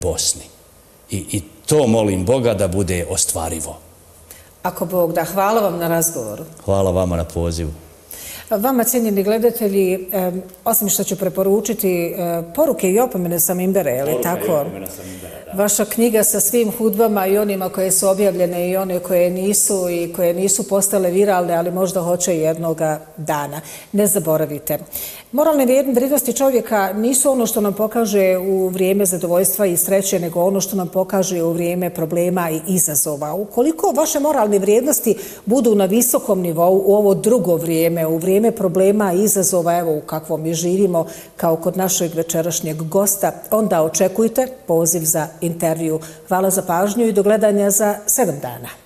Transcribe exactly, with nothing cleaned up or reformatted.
Bosni. I, i to molim Boga da bude ostvarivo. Ako Bog da, hvala vam na razgovoru. Hvala vama na pozivu. Vama, cijenjeni gledatelji, osim što ću preporučiti poruke i opomene sa Mimbera, je li tako? Vaša knjiga sa svim hudbama i onima koje su objavljene i one koje nisu i koje nisu postale viralne, ali možda hoće jednoga dana. Ne zaboravite. Moralne vrijednosti čovjeka nisu ono što nam pokaže u vrijeme zadovoljstva i sreće, nego ono što nam pokaže u vrijeme problema i izazova. Ukoliko vaše moralne vrijednosti budu na visokom nivou u ovo drugo vrijeme, u vrijeme problema i izazova, evo u kakvom mi živimo, kao kod našeg večerašnjeg gosta, onda očekujte poziv za intervju. Hvala za pažnju i do gledanja za sedam dana.